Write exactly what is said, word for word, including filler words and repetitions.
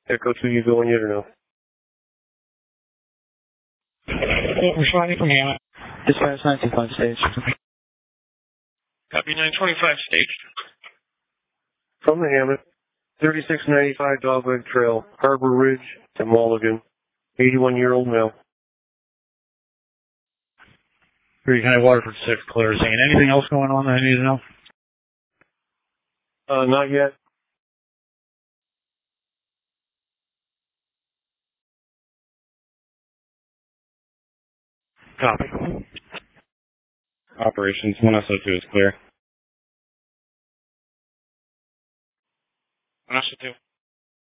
Echo two, you going yet or no? Yeah, responding from Hammond. Dispatch nine two five stage. Copy nine twenty-five stage. From the Hammond, thirty-six ninety-five Dogleg Trail, Harbor Ridge to Mulligan, eighty-one-year-old male. Pretty County Waterford six, clear scene. Anything else going on that I need to know? Uh, not yet. Copy. Operations one S O two is clear. one S O two.